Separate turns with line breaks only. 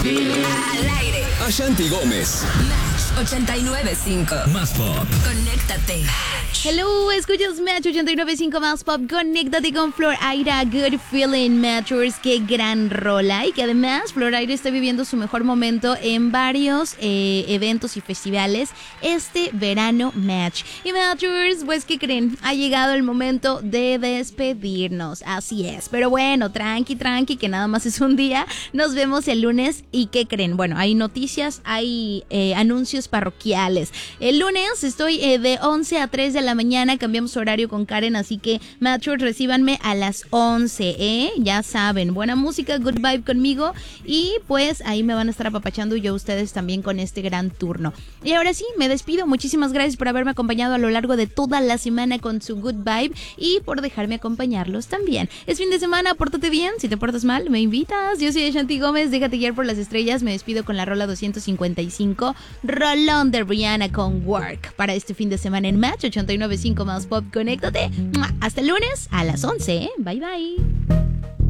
Al aire.
Ashanti Gómez.
Match 89.5.
Más pop.
Conéctate.
Hello, escuchas Match 89.5 Más Pop. Conéctate con Flor Aira. Good Feeling, Matchers. Qué gran rola. Y que además Flor Aira está viviendo su mejor momento en varios eventos y festivales este verano, Match. Y Matchers, pues, ¿qué creen? Ha llegado el momento de despedirnos. Así es. Pero bueno, tranqui, que nada más es un día. Nos vemos el lunes. ¿Y qué creen? Bueno, hay noticias, hay anuncios parroquiales. El lunes estoy de 11 a 3 de la mañana, cambiamos horario con Karen, así que Matchers, recíbanme a las 11, ya saben, buena música, good vibe conmigo, y pues ahí me van a estar apapachando y yo ustedes también con este gran turno. Y ahora sí, me despido, muchísimas gracias por haberme acompañado a lo largo de toda la semana con su good vibe y por dejarme acompañarlos también. Es fin de semana, pórtate bien, si te portas mal, me invitas. Yo soy Ashanti Gómez, déjate guiar por las estrellas, me despido con la rola 255, rolón de Rihanna con Work, para este fin de semana en Match 89.5 Más Pop. Conéctate. Hasta el lunes a las 11. Bye bye.